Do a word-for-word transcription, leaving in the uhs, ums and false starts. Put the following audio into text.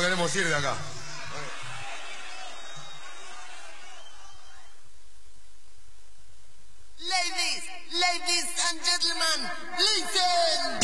queremos ir de acá. Ladies, ladies and gentlemen, listen!